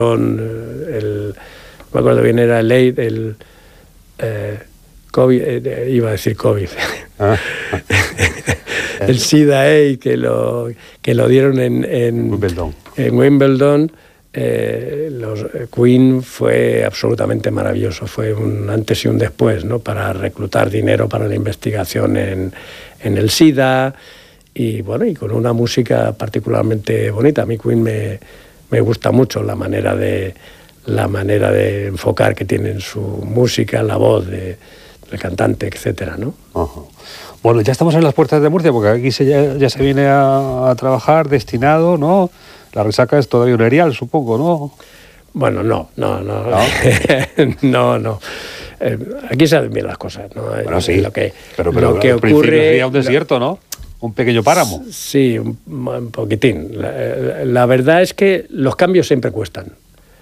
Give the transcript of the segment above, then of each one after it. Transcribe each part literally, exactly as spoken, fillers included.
el, no me acuerdo bien, era el AIDS, el eh, COVID, eh, iba a decir COVID, ah. el SIDA AIDS, que lo, que lo dieron en, en Wimbledon. En Wimbledon. Eh, los, Queen fue absolutamente maravilloso, fue un antes y un después, ¿no? Para reclutar dinero para la investigación en, en el SIDA, y bueno, y con una música particularmente bonita. A mí Queen me, me gusta mucho la manera de la manera de enfocar que tiene en su música, la voz de, del cantante, etcétera, ¿no? Uh-huh. Bueno, ya estamos en las puertas de Murcia, porque aquí se, ya, ya se viene a, a trabajar destinado, ¿no? La resaca es todavía un erial, supongo, ¿no? Bueno, no, no, no, no, no, no. Eh, aquí se hacen bien las cosas, ¿no? Bueno, sí, lo que, pero, pero lo que ocurre sería un desierto, ¿no? Un pequeño páramo. Sí, un, un poquitín. La, la verdad es que los cambios siempre cuestan.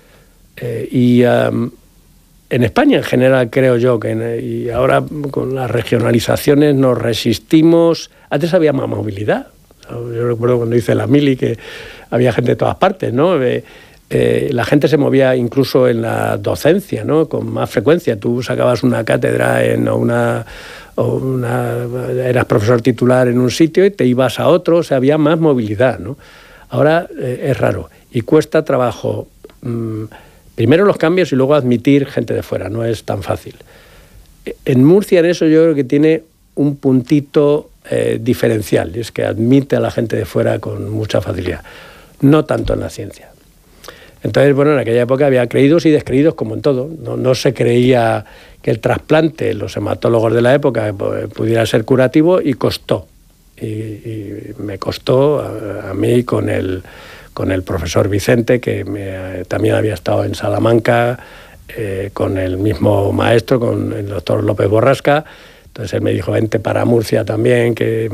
Eh, y um, en España en general creo yo que, y ahora con las regionalizaciones nos resistimos. Antes había más movilidad. Yo recuerdo cuando hice la mili que había gente de todas partes, ¿no? Eh, eh, la gente se movía incluso en la docencia, ¿no? Con más frecuencia. Tú sacabas una cátedra en o una, o una... eras profesor titular en un sitio y te ibas a otro, o sea, había más movilidad, ¿no? Ahora eh, es raro y cuesta trabajo. Mmm, primero los cambios y luego admitir gente de fuera, no es tan fácil. En Murcia en eso yo creo que tiene un puntito eh, diferencial, y es que admite a la gente de fuera con mucha facilidad, no tanto en la ciencia. Entonces, bueno, en aquella época había creídos y descreídos como en todo. No, no se creía que el trasplante, los hematólogos de la época, pudiera ser curativo, y costó. Y, y me costó a, a mí con el, con el profesor Vicente, que me, también había estado en Salamanca, eh, con el mismo maestro, con el doctor López Borrasca. Entonces él me dijo, vente para Murcia también, que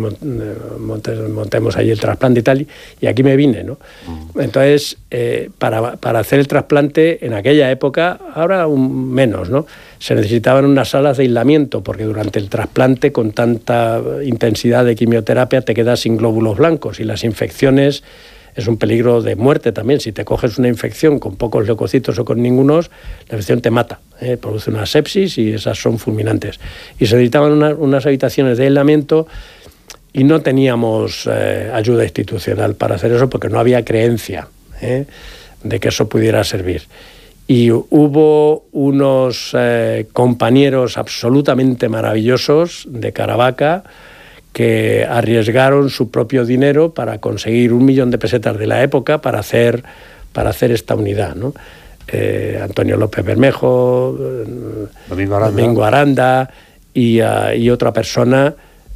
montemos allí el trasplante y tal, y aquí me vine, ¿no? Entonces, eh, para, para hacer el trasplante en aquella época, ahora un, menos, ¿no? Se necesitaban unas salas de aislamiento, porque durante el trasplante, con tanta intensidad de quimioterapia, te quedas sin glóbulos blancos, y las infecciones es un peligro de muerte también. Si te coges una infección con pocos leucocitos o con ningunos, la infección te mata, ¿eh? Produce una sepsis y esas son fulminantes. Y se necesitaban una, unas habitaciones de aislamiento y no teníamos eh, ayuda institucional para hacer eso, porque no había creencia ¿eh? de que eso pudiera servir. Y hubo unos eh, compañeros absolutamente maravillosos de Caravaca que arriesgaron su propio dinero para conseguir un millón de pesetas de la época para hacer, para hacer esta unidad, ¿no? Eh, Antonio López Bermejo, Domingo Aranda, Domingo Aranda y, uh, y otra persona,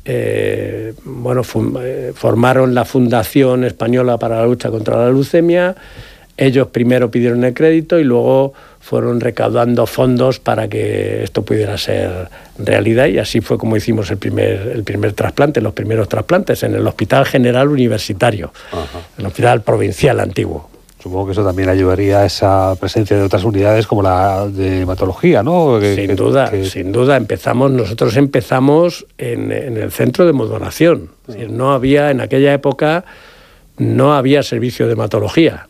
eh, bueno, fun, eh, formaron la Fundación Española para la Lucha contra la Leucemia. Ellos primero pidieron el crédito y luego fueron recaudando fondos para que esto pudiera ser realidad, y así fue como hicimos el primer, el primer trasplante, los primeros trasplantes en el Hospital General Universitario, Ajá. el Hospital Provincial antiguo. Supongo que eso también ayudaría a esa presencia de otras unidades como la de hematología, ¿no? Que, sin que, duda, que... sin duda. Empezamos, nosotros empezamos en, en el centro de hemodonación. Es decir, no había, en aquella época, no había servicio de hematología.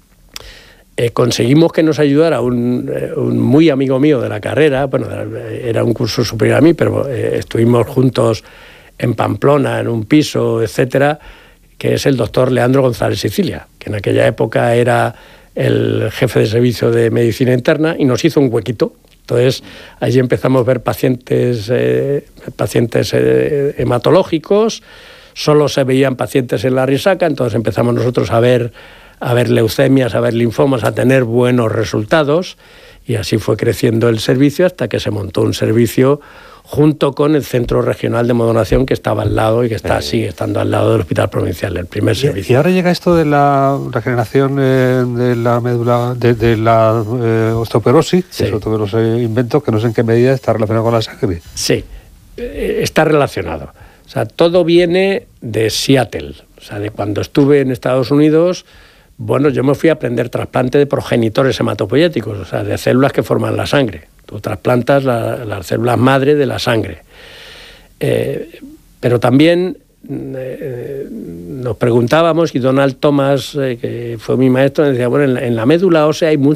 Eh, conseguimos que nos ayudara un, eh, un muy amigo mío de la carrera, bueno, era un curso superior a mí, pero eh, estuvimos juntos en Pamplona, en un piso, etcétera, que es el doctor Leandro González Sicilia, que en aquella época era el jefe de servicio de medicina interna, y nos hizo un huequito. Entonces, allí empezamos a ver pacientes, eh, pacientes eh, hematológicos, solo se veían pacientes en la resaca, entonces empezamos nosotros a ver a ver leucemias, a ver linfomas, a tener buenos resultados, y así fue creciendo el servicio hasta que se montó un servicio junto con el Centro Regional de Hemodonación, que estaba al lado y que está, sigue estando al lado del Hospital Provincial, el primer servicio. Y ahora llega esto de la regeneración eh, de la médula, de, de la eh, osteoporosis, sí. que es otro de los eh, inventos que no sé en qué medida está relacionado con la sangre. Sí, está relacionado. O sea, todo viene de Seattle, o sea, de cuando estuve en Estados Unidos. Bueno, yo me fui a aprender trasplante de progenitores hematopoyéticos, o sea, de células que forman la sangre. Tú trasplantas la, las células madre de la sangre. Eh, pero también eh, nos preguntábamos, y Donald Thomas, eh, que fue mi maestro, decía, bueno, en la, en la médula ósea hay